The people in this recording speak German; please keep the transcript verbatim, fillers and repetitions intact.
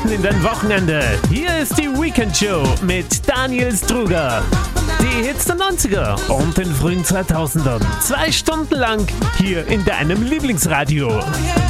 mitten in dein Wochenende. Hier ist die Weekend Show mit Daniel Struger. Die Hits der neunziger und den frühen zweitausendern. Zwei Stunden lang hier in deinem Lieblingsradio.